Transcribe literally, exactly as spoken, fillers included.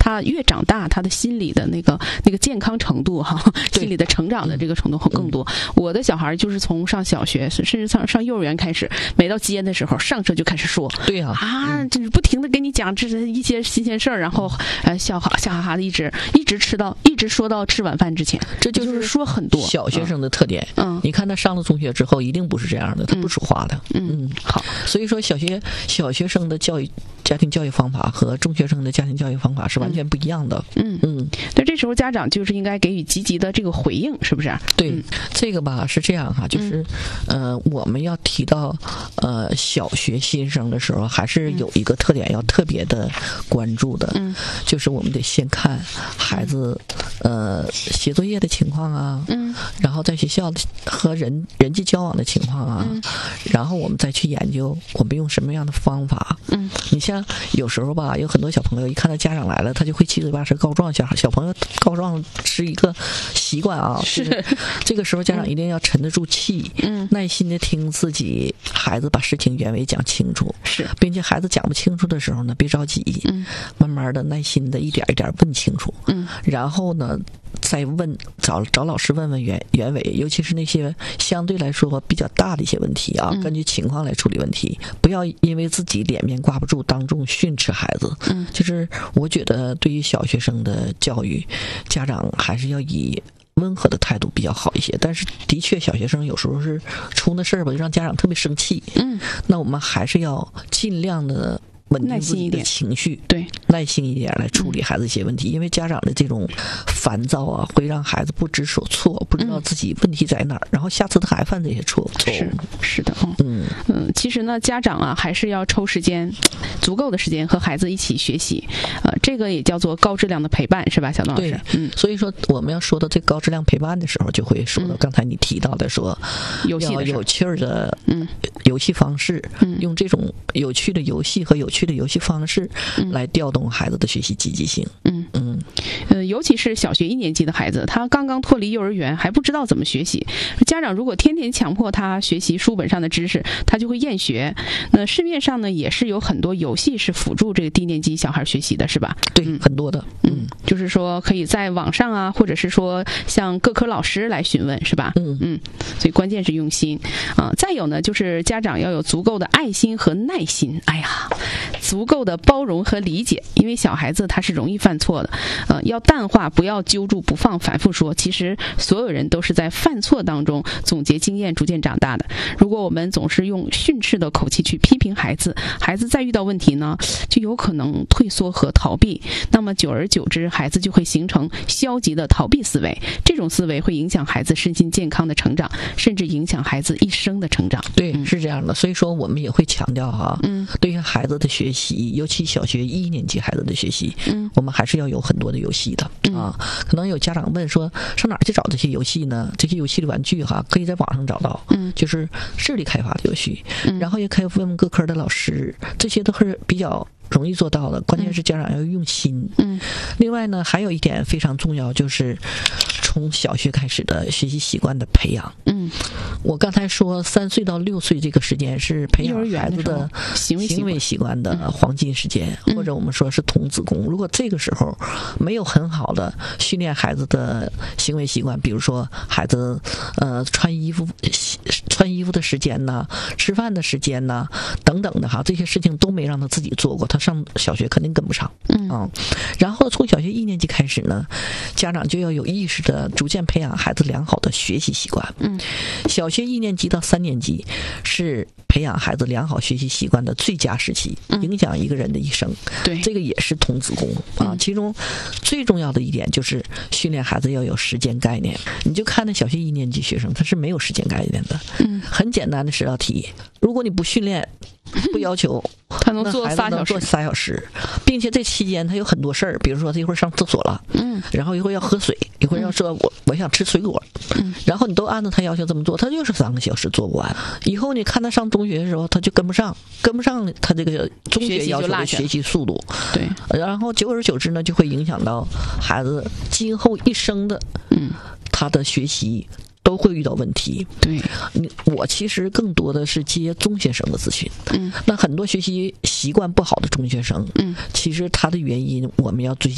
他越长大，他的心理的那个那个健康程度哈，心理的成长的这个程度会更多。嗯、我的小孩就是从上小学甚至上上幼儿园开始，每到接的时候上车就开始说， 对啊， 啊，就是不停的跟你讲这是一些新鲜事儿，然后呃笑哈笑哈哈的一直一直吃到一直说到吃晚饭之前， 这就是说很多小学生的特点。 嗯， 你看他上了中学之后一定不是这样的，他不说话的。 嗯，嗯好， 所以说小学小学生的教育家庭教育方法和中学生的家庭教育方法是完全不一样的。 嗯嗯，对，这时候家长就是应该给予积极的这个回应，是不是？ 对， 嗯、 这个吧是这样哈，就是、嗯、呃，我们要提到呃小学新生的时候，还是有一个特点要特别的关注的，嗯，就是我们得先看孩子呃写作业的情况啊，嗯，然后在学校和人人际交往的情况啊，嗯，然后我们再去研究我们用什么样的方法。嗯，你像有时候吧，有很多小朋友一看到家长来了，他就会七嘴八舌告状。小小朋友告状是一个习惯啊，是这个时候家长一定要沉得住气，嗯，耐心的听自己孩子把事情原委讲清楚，是，并且孩子讲不清楚的时候呢，别着急，嗯，慢慢的耐心的一点一点问清楚，嗯，然后呢再问找找老师问问原原委，尤其是那些相对来说比较大的一些问题啊，嗯、根据情况来处理问题，不要因为自己脸面挂不住，当众训斥孩子。嗯，就是我觉得对于小学生的教育，家长还是要以温和的态度比较好一些。但是的确，小学生有时候是出那事儿吧，就让家长特别生气。嗯，那我们还是要尽量的稳定自己的情绪，对，耐心一点来处理孩子一些问题，嗯、因为家长的这种烦躁啊，会让孩子不知所措，不知道自己问题在哪儿，嗯、然后下次他还犯这些错误。 是是的，嗯嗯，其实呢，家长啊，还是要抽时间，足够的时间和孩子一起学习，呃，这个也叫做高质量的陪伴，是吧，小东老师？ 对，嗯，所以说我们要说到这高质量陪伴的时候，就会说到刚才你提到的说， 游戏要有趣的，嗯，游戏方式，嗯，用这种有趣的游戏和有趣的游戏方式来调动孩子的学习积极性。 嗯嗯，呃，尤其是小学一年级的孩子，他刚刚脱离幼儿园，还不知道怎么学习。家长如果天天强迫他学习书本上的知识，他就会厌学。那市面上呢，也是有很多游戏是辅助这个低年级小孩学习的，是吧？ 对，嗯、很多的。 嗯，就是说可以在网上啊，或者是说向各科老师来询问，是吧？嗯嗯，所以关键是用心啊。再有呢，就是家长要有足够的爱心和耐心。哎呀，足够的包容和理解，因为小孩子他是容易犯错的，呃，要淡化，不要揪住不放，反复说。其实所有人都是在犯错当中总结经验，逐渐长大的。如果我们总是用训斥的口气去批评孩子，孩子再遇到问题呢，就有可能退缩和逃避。那么久而久之，孩子就会形成消极的逃避思维，这种思维会影响孩子身心健康的成长，甚至影响孩子一生的成长。 对，嗯、是这样的。所以说，我们也会强调哈，嗯，对于孩子的学习，尤其小学一年级孩子的学习，嗯，我们还是要有很多的游戏的、嗯、啊。可能有家长问说，上哪儿去找这些游戏呢？这些游戏的玩具哈，可以在网上找到，嗯，就是智力开发的游戏，嗯、然后也可以问问各科的老师，这些都是比较容易做到的，关键是家长要用心。嗯，另外呢，还有一点非常重要，就是从小学开始的学习习惯的培养。嗯，我刚才说三岁到六岁这个时间是培养孩子的行为习惯的黄金时间，嗯、或者我们说是童子功。如果这个时候没有很好的训练孩子的行为习惯，比如说孩子呃穿衣服穿衣服的时间呐、吃饭的时间呐等等的哈，这些事情都没让他自己做过，他上小学肯定跟不上。嗯啊，然后从小学一年级开始呢，家长就要有意识的逐渐培养孩子良好的学习习惯。嗯，小学一年级到三年级是培养孩子良好学习习惯的最佳时期，影响一个人的一生。对，这个也是童子功啊。其中最重要的一点就是训练孩子要有时间概念。你就看那小学一年级学生，他是没有时间概念的。嗯，很简单的十道题，如果你不训练，不要求他能做仨小时， 做仨小时，并且这期间他有很多事儿，比如说他一会儿上厕所了，嗯，然后一会儿要喝水，一会儿要说我我想吃水果，嗯，然后你都按照他要求这么做，他就是三个小时做不完。以后你看他上中学的时候，他就跟不上，跟不上他这个中学要求的学习速度，对，然后久而久之呢，就会影响到孩子今后一生的，嗯，他的学习都会遇到问题。对，你我其实更多的是接中学生的咨询。嗯，那很多学习习惯不好的中学生，嗯，其实他的原因我们要追